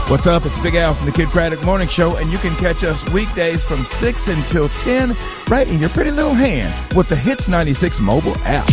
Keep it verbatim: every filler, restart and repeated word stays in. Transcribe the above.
What's up? It's Big Al from the Kid Craddock Morning Show, and you can catch us weekdays from six until ten right in your pretty little hand with the Hits ninety-six mobile app.